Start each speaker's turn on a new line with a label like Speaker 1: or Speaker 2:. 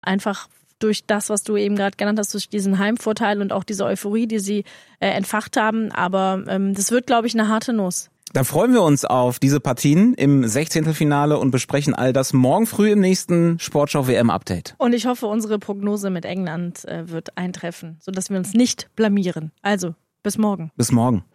Speaker 1: Einfach durch das, was du eben gerade genannt hast, durch diesen Heimvorteil und auch diese Euphorie, die sie entfacht haben. Aber das wird, glaube ich, eine harte Nuss.
Speaker 2: Dann freuen wir uns auf diese Partien im 16. und besprechen all das morgen früh im nächsten Sportschau-WM-Update.
Speaker 1: Und ich hoffe, unsere Prognose mit England wird eintreffen, sodass wir uns nicht blamieren. Also, bis morgen.
Speaker 2: Bis morgen.